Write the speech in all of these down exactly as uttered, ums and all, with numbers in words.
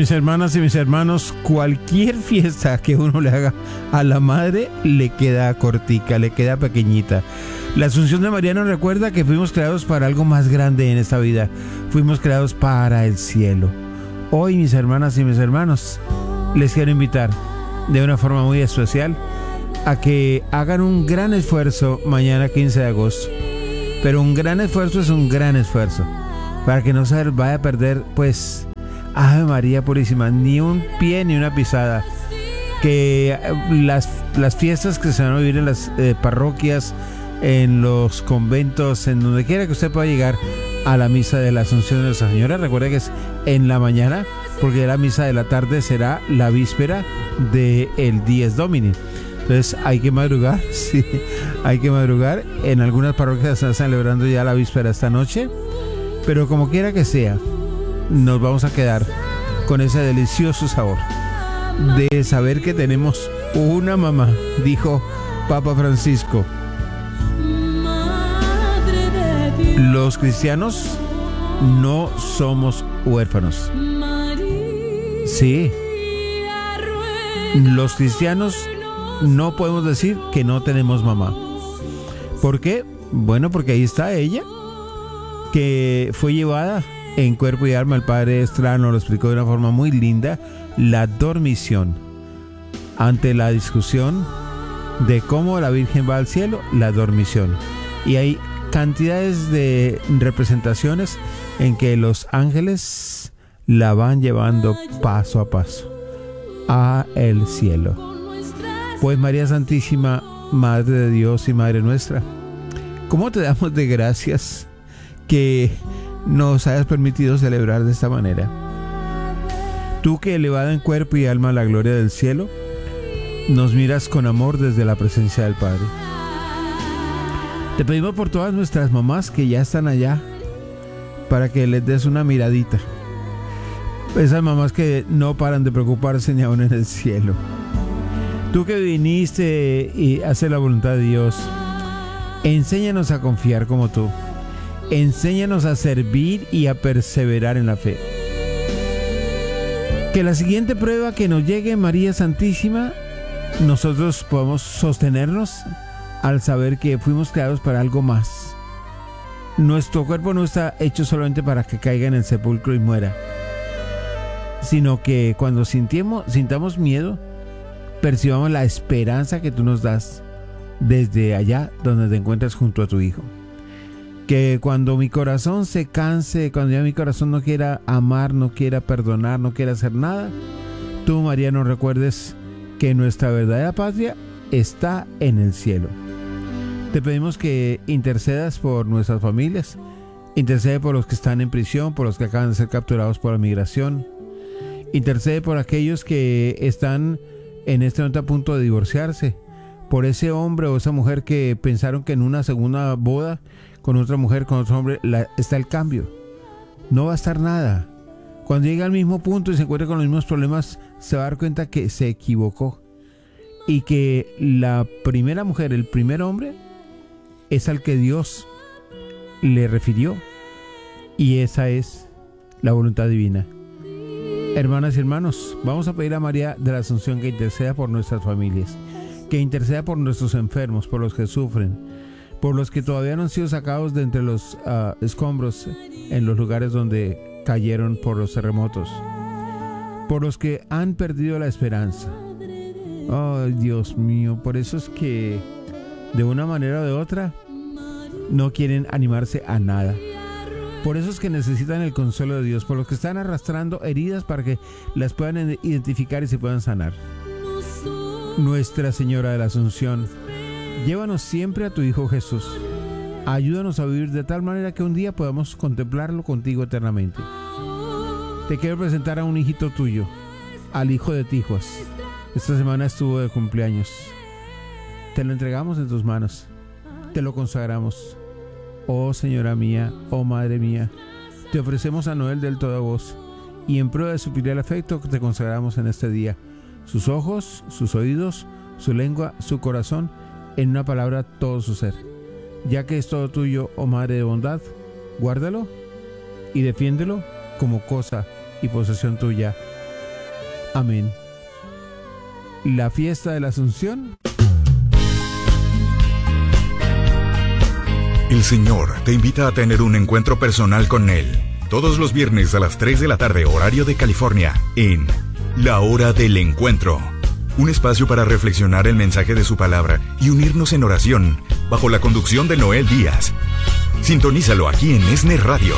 mis hermanas y mis hermanos, cualquier fiesta que uno le haga a la madre le queda cortica, le queda pequeñita. La Asunción de María nos recuerda que fuimos creados para algo más grande en esta vida. Fuimos creados para el cielo. Hoy, mis hermanas y mis hermanos, les quiero invitar de una forma muy especial a que hagan un gran esfuerzo mañana quince de agosto. Pero un gran esfuerzo es un gran esfuerzo, para que no se vaya a perder, pues, Ave María Purísima, ni un pie ni una pisada. Que las, las fiestas que se van a vivir en las eh, parroquias, en los conventos, en donde quiera que usted pueda llegar a la misa de la Asunción de Nuestra Señora, recuerde que es en la mañana, porque la misa de la tarde será la víspera del Dies Domini. Entonces hay que madrugar, sí, hay que madrugar. En algunas parroquias se están celebrando ya la víspera esta noche, pero como quiera que sea, nos vamos a quedar con ese delicioso sabor de saber que tenemos una mamá, dijo Papa Francisco. Los cristianos no somos huérfanos. Sí, los cristianos no podemos decir que no tenemos mamá. ¿Por qué? Bueno, porque ahí está ella, que fue llevada en cuerpo y alma. El padre Estrano lo explicó de una forma muy linda, la dormición. Ante la discusión de cómo la Virgen va al cielo, la dormición. Y hay cantidades de representaciones en que los ángeles la van llevando paso a paso a el cielo. Pues María Santísima, Madre de Dios y Madre nuestra, ¿cómo te damos de gracias que nos hayas permitido celebrar de esta manera? Tú que elevada en cuerpo y alma a la gloria del cielo, nos miras con amor desde la presencia del Padre. Te pedimos por todas nuestras mamás que ya están allá, para que les des una miradita. Esas mamás que no paran de preocuparse ni aún en el cielo. Tú que viniste y haces la voluntad de Dios, enséñanos a confiar como tú. Enséñanos a servir y a perseverar en la fe. Que la siguiente prueba que nos llegue, María Santísima, nosotros podamos sostenernos al saber que fuimos creados para algo más. Nuestro cuerpo no está hecho solamente para que caiga en el sepulcro y muera, sino que cuando sintamos, sintamos miedo, percibamos la esperanza que tú nos das desde allá donde te encuentras junto a tu Hijo. Que cuando mi corazón se canse, cuando ya mi corazón no quiera amar, no quiera perdonar, no quiera hacer nada, tú, María, nos recuerdes que nuestra verdadera patria está en el cielo. Te pedimos que intercedas por nuestras familias, intercede por los que están en prisión, por los que acaban de ser capturados por la migración, intercede por aquellos que están en este momento a punto de divorciarse, por ese hombre o esa mujer que pensaron que en una segunda boda con otra mujer, con otro hombre, la, está el cambio. No va a estar nada. Cuando llegue al mismo punto y se encuentre con los mismos problemas, se va a dar cuenta que se equivocó y que la primera mujer, el primer hombre, es al que Dios le refirió, y esa es la voluntad divina. Hermanas y hermanos, vamos a pedir a María de la Asunción que interceda por nuestras familias, que interceda por nuestros enfermos, por los que sufren, por los que todavía no han sido sacados de entre los uh, escombros en los lugares donde cayeron por los terremotos, por los que han perdido la esperanza. Oh, Dios mío, por eso es que de una manera o de otra no quieren animarse a nada. Por eso es que necesitan el consuelo de Dios, por los que están arrastrando heridas para que las puedan identificar y se puedan sanar. Nuestra Señora de la Asunción, llévanos siempre a tu Hijo Jesús. Ayúdanos a vivir de tal manera que un día podamos contemplarlo contigo eternamente. Te quiero presentar a un hijito tuyo, al hijo de Tijuas. Esta semana estuvo de cumpleaños. Te lo entregamos en tus manos. Te lo consagramos. Oh Señora mía, oh Madre mía, te ofrecemos a Noel del todo a vos, y en prueba de su filial afecto te consagramos en este día sus ojos, sus oídos, su lengua, su corazón, en una palabra todo su ser. Ya que es todo tuyo, oh Madre de bondad, guárdalo y defiéndelo como cosa y posesión tuya. Amén. La fiesta de la Asunción. El Señor te invita a tener un encuentro personal con Él. Todos los viernes a las tres de la tarde, horario de California, en La Hora del Encuentro. Un espacio para reflexionar el mensaje de su palabra y unirnos en oración, bajo la conducción de Noel Díaz. Sintonízalo aquí en Esner Radio.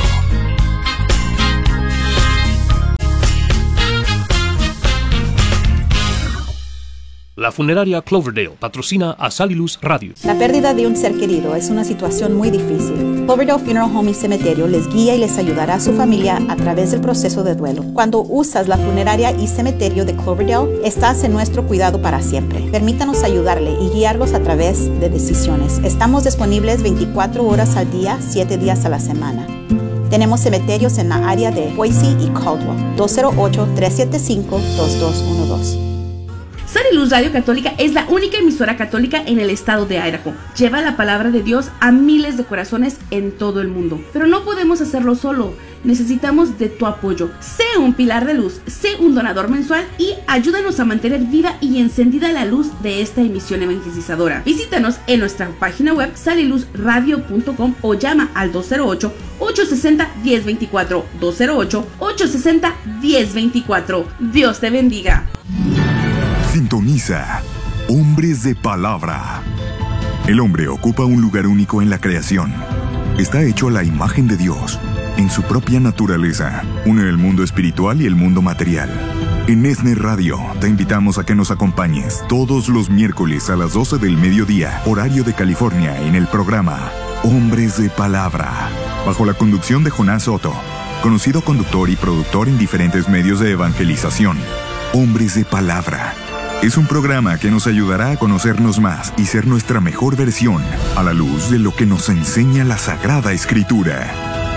La funeraria Cloverdale patrocina a Sal y Luz Radio. La pérdida de un ser querido es una situación muy difícil. Cloverdale Funeral Home y Cementerio les guía y les ayudará a su familia a través del proceso de duelo. Cuando usas la funeraria y cementerio de Cloverdale, estás en nuestro cuidado para siempre. Permítanos ayudarle y guiarlos a través de decisiones. Estamos disponibles veinticuatro horas al día, siete días a la semana. Tenemos cementerios en la área de Boise y Caldwell. dos cero ocho, tres siete cinco, dos dos uno dos. Sal y Luz Radio Católica es la única emisora católica en el estado de Idaho. Lleva la palabra de Dios a miles de corazones en todo el mundo. Pero no podemos hacerlo solo. Necesitamos de tu apoyo. Sé un pilar de luz, sé un donador mensual y ayúdanos a mantener viva y encendida la luz de esta emisión evangelizadora. Visítanos en nuestra página web sal y luz radio punto com o llama al dos cero ocho, ocho seis cero, uno cero dos cuatro, dos cero ocho, ocho seis cero, uno cero dos cuatro. Dios te bendiga. Sintoniza Hombres de Palabra. El hombre ocupa un lugar único en la creación. Está hecho a la imagen de Dios. En su propia naturaleza, une el mundo espiritual y el mundo material. En Esner Radio, te invitamos a que nos acompañes todos los miércoles a las doce del mediodía, horario de California, en el programa Hombres de Palabra, bajo la conducción de Jonás Soto, conocido conductor y productor en diferentes medios de evangelización. Hombres de Palabra es un programa que nos ayudará a conocernos más y ser nuestra mejor versión a la luz de lo que nos enseña la Sagrada Escritura.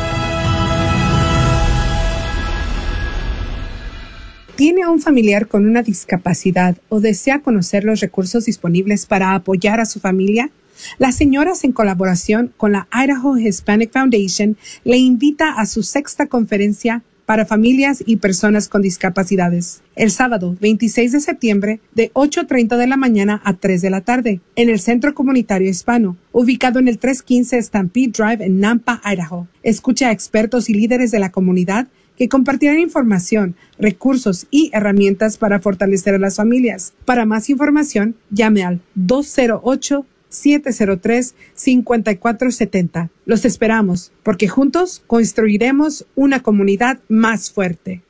¿Tiene a un familiar con una discapacidad o desea conocer los recursos disponibles para apoyar a su familia? Las señoras, en colaboración con la Idaho Hispanic Foundation, le invita a su sexta conferencia para familias y personas con discapacidades, el sábado veintiséis de septiembre de ocho treinta de la mañana a tres de la tarde, en el Centro Comunitario Hispano, ubicado en el trescientos quince Stampede Drive en Nampa, Idaho. Escucha a expertos y líderes de la comunidad que compartirán información, recursos y herramientas para fortalecer a las familias. Para más información, llame al dos cero ocho, siete cero tres, cinco cuatro siete cero. Los esperamos, porque juntos construiremos una comunidad más fuerte.